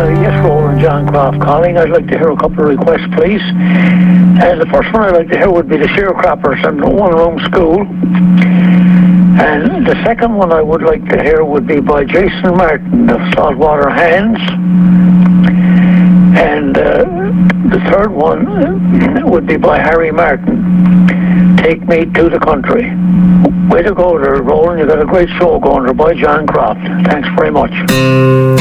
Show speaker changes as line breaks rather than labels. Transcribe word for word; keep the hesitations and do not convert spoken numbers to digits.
Uh, yes, Roland John Croft calling. I'd like to hear a couple of requests, please. Uh, the first one I'd like to hear would be the Sharecroppers and One Room School. And the second one I would like to hear would be by Jason Martin of Saltwater Hands. And uh, the third one would be by Harry Martin, Take Me to the Country. Way to go there, Roland. You've got a great show going there by John Croft. Thanks very much.